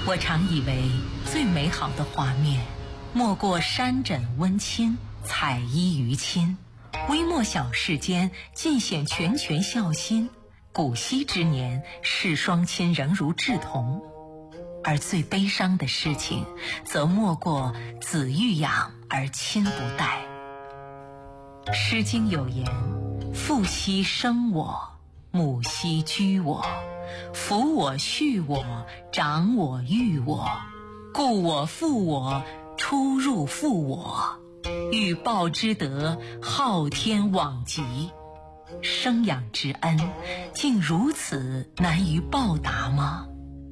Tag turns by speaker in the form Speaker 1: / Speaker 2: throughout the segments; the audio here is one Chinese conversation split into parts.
Speaker 1: 我常以为最美好的画面，莫过山枕温馨，彩衣娱亲。微末小事间，尽显拳拳孝心。古稀之年，视双亲仍如稚童。而最悲伤的事情，则莫过子欲养而亲不待。诗经有言：父兮生我，母兮居我，抚我畜我，长我育我，故我负我，出入负我，欲报之德，昊天罔极。生养之恩，竟如此难于报答吗？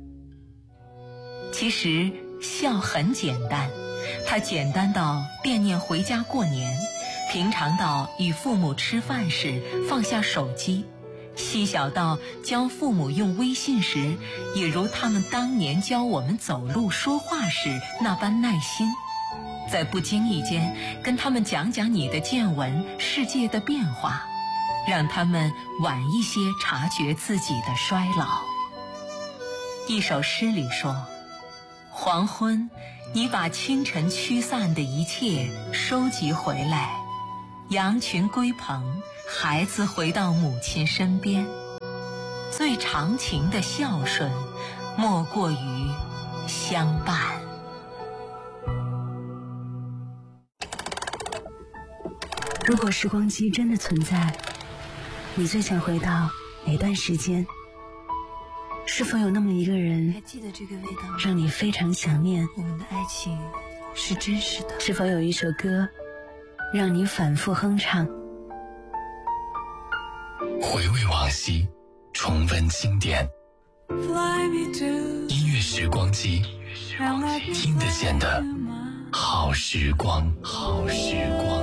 Speaker 1: 其实孝很简单，它简单到惦念回家过年，平常到与父母吃饭时放下手机，细小到教父母用微信时，也如他们当年教我们走路说话时那般耐心。在不经意间跟他们讲讲你的见闻，世界的变化，让他们晚一些察觉自己的衰老。一首诗里说，黄昏，你把清晨驱散的一切收集回来，羊群归棚，孩子回到母亲身边。最长情的孝顺，莫过于相伴。
Speaker 2: 如果时光机真的存在，你最想回到哪段时间？是否有那么一个人，
Speaker 3: 还记得这个味道吗？
Speaker 2: 让你非常想念？
Speaker 3: 我们的爱情是真实的。
Speaker 2: 是否有一首歌，让你反复哼唱？
Speaker 4: 回味往昔，重温经典，音乐时光机，听得见的好时光，好时光。